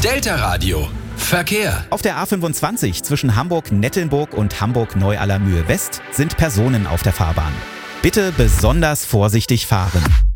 Delta Radio. Verkehr. Auf der A25 zwischen Hamburg-Nettelnburg und Hamburg-Neu-Allermühe West sind Personen auf der Fahrbahn. Bitte besonders vorsichtig fahren.